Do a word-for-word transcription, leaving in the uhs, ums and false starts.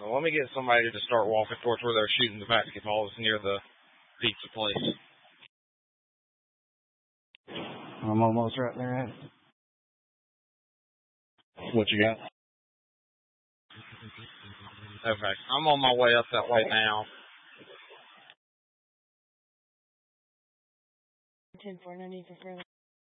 Well, let me get somebody to start walking towards where they're shooting the basketballs near the pizza place. I'm almost right there at it. What you got? Okay, I'm on my way up that way now. ten four ninety for further.